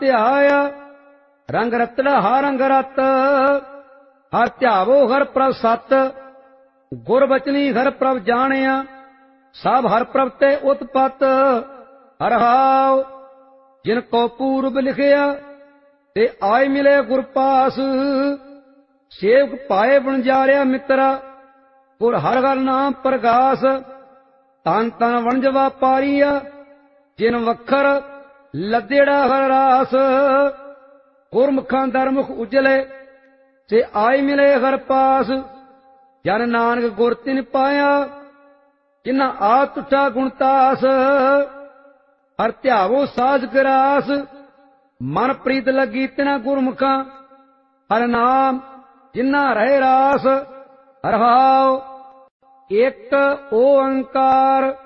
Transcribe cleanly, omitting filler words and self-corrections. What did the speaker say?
ਧਿਆਇਆ ਰੰਗ ਰਤੜਾ ਹਰ ਰੰਗ ਰਤ। ਹਰ ਧਿਆਵੋ ਹਰ ਪ੍ਰਭ ਸਤ, ਗੁਰ ਬਚਨੀ ਹਰ ਪ੍ਰਭ ਜਾਣਿਆ। ਸਭ ਹਰ ਪ੍ਰਭ ਤੇ ਉਤਪਤ, ਹਰ ਹਾਉ ਜਿਨ ਕੋ ਪੂਰਬ ਲਿਖਿਆ। ਤੇ ਆਏ ਮਿਲੇ ਗੁਰ ਪਾਸ, ਸੇਵਕ ਪਾਏ ਵਣਜਾਰਿਆ ਮਿੱਤਰਾ। ਗੁਰ ਹਰ ਹਰ ਨਾਮ ਪ੍ਰਗਾਸ, ਤਨ ਤਨ ਵਣਜ ਵਾਪਾਰੀਆ। ਜਿਨ ਵਖਰ ਲੱਦੇੜਾ ਹਰ ਰਾਸ, ਗੁਰਮੁਖਾਂ ਦਰਮੁਖ ਉਜਲੇ। ਤੇ ਆਏ ਮਿਲੇ ਹਰ ਪਾਸ, ਜਨ ਨਾਨਕ ਗੁਰ ਤਿਨ ਪਾਇਆ। ਜਿਨ੍ਹਾਂ ਆ ਤੁਠਾ ਗੁਣਤਾਸ, ਹਰ ਧਿਆਵੋ ਸਾਜ ਗਰਾਸ। ਮਨ ਪ੍ਰੀਤ ਲੱਗੀ ਤਿਨਾ ਗੁਰਮੁਖਾਂ, ਹਰ ਨਾਮ ਜਿਨ੍ਹਾਂ ਰਹੇ ਰਾਸ। ਹਰ ਹਾਉ ਏਕ ਓੰਕਾਰ